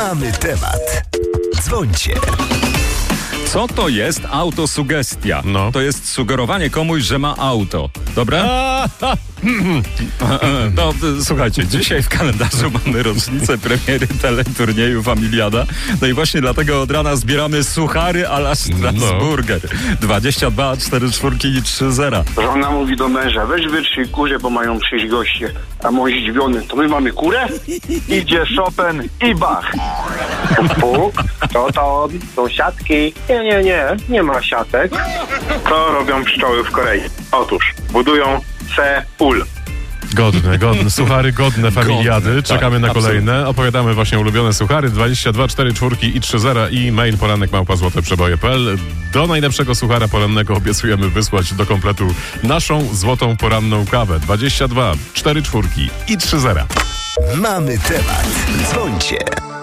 Mamy temat. Dzwońcie. Co to jest autosugestia? No. To jest sugerowanie komuś, że ma auto. Dobra? No, słuchajcie, dzisiaj w kalendarzu mamy rocznicę premiery teleturnieju Familiada. No i właśnie dlatego od rana zbieramy suchary a la Strasburger. 22, 4 czwórki i 3-0. Żona mówi do męża, weź wytrzyj kurę, bo mają przyjść goście. A mąż zdziwiony, to my mamy kurę? Idzie Chopin i Bach. To są siatki. Nie ma siatek. Co robią pszczoły w Korei? Otóż budują Seul. Godne, suchary godne Familiady. Godne, Czekamy tak, na kolejne. Opowiadamy właśnie ulubione suchary. 22, 4 czwórki i 3-0 i mail poranek@złoteprzeboje.pl. Do najlepszego suchara porannego obiecujemy wysłać do kompletu naszą złotą poranną kawę. 22, 4 czwórki i 3-0. Mamy temat. Dzwońcie.